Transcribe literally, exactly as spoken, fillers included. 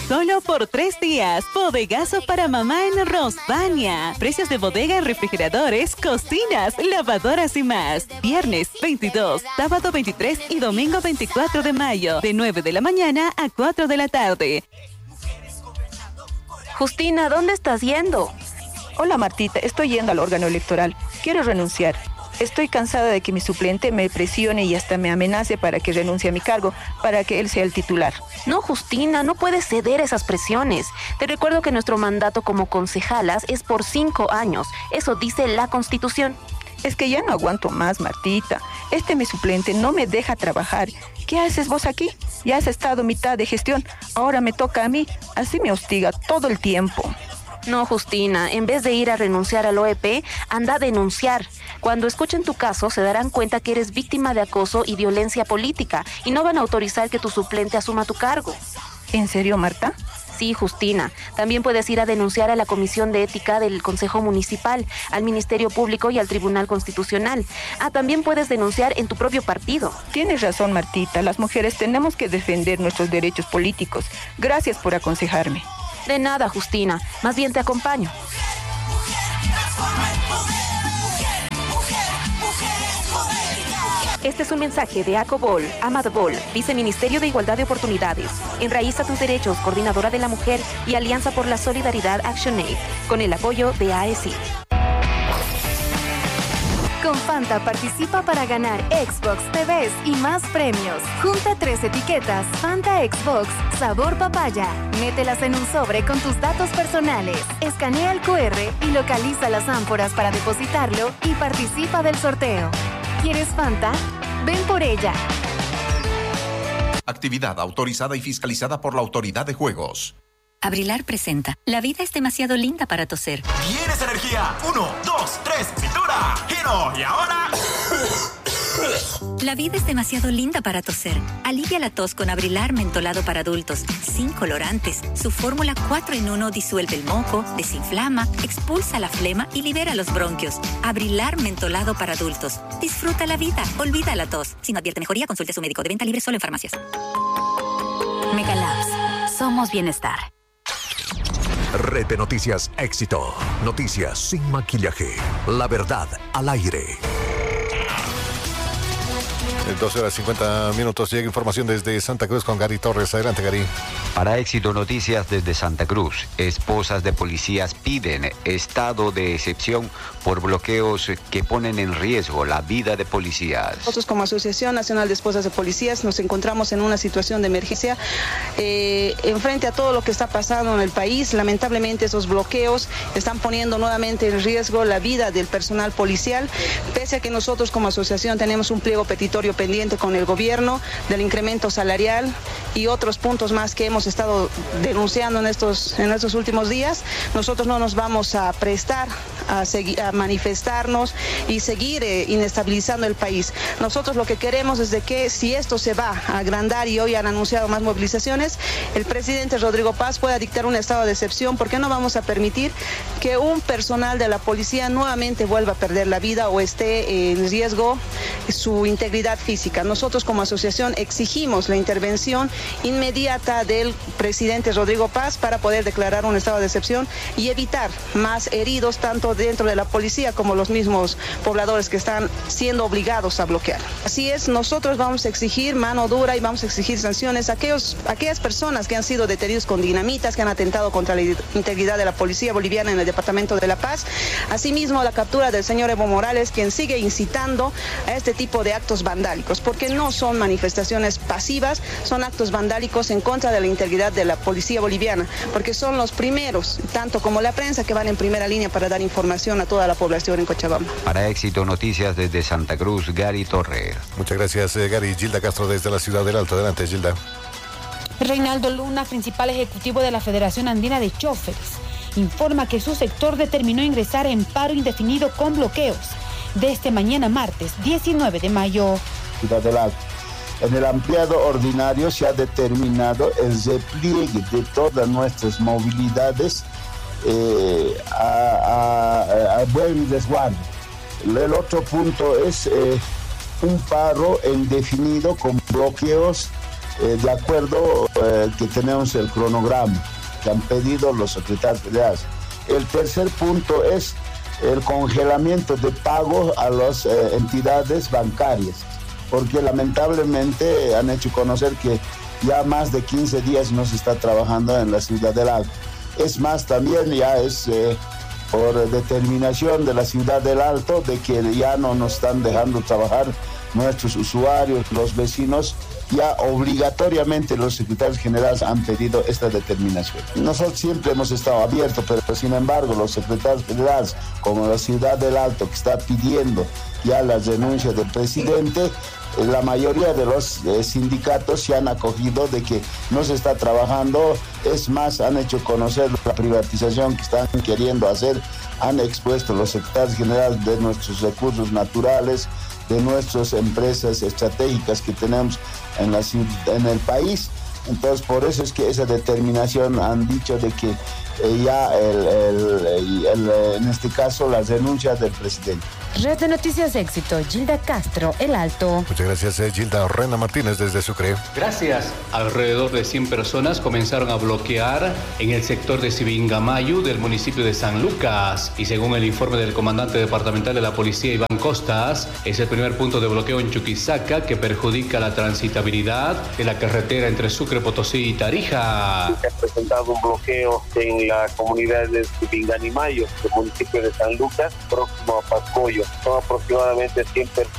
Solo por tres días. Bodegazo para mamá en Rosvania. Precios de bodega en refrigeradores, cocinas, lavadoras y más. Viernes veintidós, sábado veintitrés y domingo veinticuatro de mayo. De nueve de la mañana a cuatro de la tarde. Justina, ¿dónde estás yendo? Hola Martita, estoy yendo al órgano electoral. Quiero renunciar. Estoy cansada de que mi suplente me presione y hasta me amenace para que renuncie a mi cargo, para que él sea el titular. No, Justina, no puedes ceder a esas presiones. Te recuerdo que nuestro mandato como concejalas es por cinco años. Eso dice la Constitución. Es que ya no aguanto más, Martita. Este mi suplente no me deja trabajar. ¿Qué haces vos aquí? Ya has estado mitad de gestión. Ahora me toca a mí. Así me hostiga todo el tiempo. No, Justina, en vez de ir a renunciar al O E P, anda a denunciar. Cuando escuchen tu caso, se darán cuenta que eres víctima de acoso y violencia política y no van a autorizar que tu suplente asuma tu cargo. ¿En serio, Marta? Sí, Justina. También puedes ir a denunciar a la Comisión de Ética del Consejo Municipal, al Ministerio Público y al Tribunal Constitucional. Ah, también puedes denunciar en tu propio partido. Tienes razón, Martita. Las mujeres tenemos que defender nuestros derechos políticos. Gracias por aconsejarme. De nada, Justina. Más bien te acompaño. Este es un mensaje de ACOBOL, AMADBOL, Viceministerio de Igualdad de Oportunidades, Enraíza tus Derechos, Coordinadora de la Mujer y Alianza por la Solidaridad ActionAid, con el apoyo de A E S I. Con Fanta participa para ganar Xbox, T Vs y más premios. Junta tres etiquetas Fanta Xbox sabor papaya. Mételas en un sobre con tus datos personales. Escanea el cu erre y localiza las ánforas para depositarlo y participa del sorteo. ¿Quieres Fanta? Ven por ella. Actividad autorizada y fiscalizada por la Autoridad de Juegos. Abrilar presenta. La vida es demasiado linda para toser. ¿Tienes energía? Uno, dos, tres, cintura, giro y ahora... La vida es demasiado linda para toser. Alivia la tos con Abrilar mentolado para adultos, sin colorantes. Su fórmula cuatro en uno disuelve el moco, desinflama, expulsa la flema y libera los bronquios. Abrilar mentolado para adultos. Disfruta la vida, olvida la tos. Si no advierte mejoría, consulte a su médico. De venta libre solo en farmacias. Megalabs. Somos bienestar. Red de Noticias Éxito. Noticias sin maquillaje. La verdad al aire. doce horas cincuenta minutos. Llega información desde Santa Cruz con Gary Torres. Adelante, Gary. Para Éxito Noticias desde Santa Cruz, esposas de policías piden estado de excepción por bloqueos que ponen en riesgo la vida de policías. Nosotros como Asociación Nacional de Esposas de Policías nos encontramos en una situación de emergencia eh, en frente a todo lo que está pasando en el país. Lamentablemente esos bloqueos están poniendo nuevamente en riesgo la vida del personal policial, pese a que nosotros como asociación tenemos un pliego petitorio pendiente con el gobierno del incremento salarial y otros puntos más que hemos estado denunciando en estos, en estos últimos días. Nosotros no nos vamos a prestar a, seguir, a manifestarnos y seguir eh, inestabilizando el país. Nosotros lo que queremos es de que si esto se va a agrandar y hoy han anunciado más movilizaciones, el presidente Rodrigo Paz pueda dictar un estado de excepción, porque no vamos a permitir que un personal de la policía nuevamente vuelva a perder la vida o esté en riesgo su integridad física. Nosotros como asociación exigimos la intervención inmediata del presidente Rodrigo Paz para poder declarar un estado de excepción y evitar más heridos tanto dentro de la policía como los mismos pobladores que están siendo obligados a bloquear. Así es, nosotros vamos a exigir mano dura y vamos a exigir sanciones a aquellos, a aquellas personas que han sido detenidos con dinamitas, que han atentado contra la integridad de la policía boliviana en el departamento de La Paz. Asimismo, la captura del señor Evo Morales, quien sigue incitando a este tipo de actos vandálicos, porque no son manifestaciones pasivas, son actos vandálicos en contra de la integridad de la policía boliviana, porque son los primeros, tanto como la prensa, que van en primera línea para dar información a toda la población en Cochabamba. Para Éxito Noticias desde Santa Cruz, Gary Torres. Muchas gracias, eh, Gary. Gilda Castro desde la Ciudad del Alto. Adelante, Gilda. Reinaldo Luna, principal ejecutivo de la Federación Andina de Choferes, informa que su sector determinó ingresar en paro indefinido con bloqueos desde mañana martes diecinueve de mayo. Ciudad del Alto. En el ampliado ordinario se ha determinado el repliegue de todas nuestras movilidades eh, a, a, a buen resguardo. El otro punto es eh, un paro indefinido con bloqueos eh, de acuerdo eh, que tenemos el cronograma que han pedido los secretarios federales. El tercer punto es el congelamiento de pago a las eh, entidades bancarias, porque lamentablemente han hecho conocer que ya más de quince días no se está trabajando en la ciudad del Alto. Es más, también ya es eh, por determinación de la ciudad del Alto de que ya no nos están dejando trabajar nuestros usuarios, los vecinos. Ya obligatoriamente los secretarios generales han pedido esta determinación. Nosotros siempre hemos estado abiertos, pero sin embargo los secretarios generales, como la ciudad del Alto, que está pidiendo ya las denuncias del presidente, la mayoría de los eh, sindicatos se han acogido de que no se está trabajando. Es más, han hecho conocer la privatización que están queriendo hacer, han expuesto los secretarios generales de nuestros recursos naturales, de nuestras empresas estratégicas que tenemos en, la, en el país. Entonces, por eso es que esa determinación han dicho de que eh, ya el, el, el, el, en este caso las denuncias del presidente. Red de Noticias Éxito, Gilda Castro, El Alto. Muchas gracias, eh, Gilda. Rena Martínez desde Sucre. Gracias. Alrededor de cien personas comenzaron a bloquear en el sector de Sibingamayu del municipio de San Lucas. Y según el informe del comandante departamental de la policía, Iván Costas, es el primer punto de bloqueo en Chuquisaca que perjudica la transitabilidad de la carretera entre Sucre, Potosí y Tarija. Se ha presentado un bloqueo en la comunidad de Sibingamayu, del municipio de San Lucas, próximo a Pascoyo. Son aproximadamente cien personas